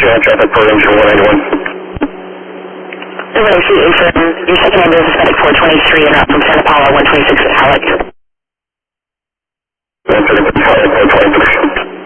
traffic for engine 191. Hello, C. Your second ambulance is medic 423 and up from Santa Paula 126 at Halleck.